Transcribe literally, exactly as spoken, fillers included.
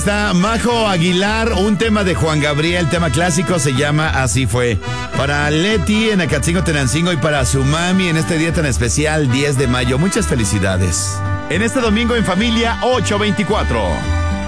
Está Majo Aguilar, un tema de Juan Gabriel, tema clásico, se llama Así Fue. Para Leti en Acatzingo, Tenancingo y para su mami en este día tan especial, diez de mayo. Muchas felicidades. En este domingo en familia, ocho veinticuatro.